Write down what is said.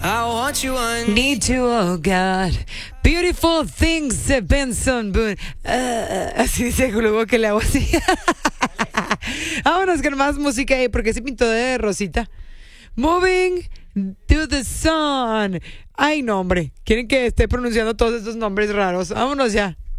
I want you on. Need to, oh God. Beautiful things, Benson Boone. Así dice luego que le hago así. Vámonos con más música ahí porque se pintó de rosita. Moving to the sun. Ay, no, hombre. Quieren que esté pronunciando todos estos nombres raros. Vámonos ya.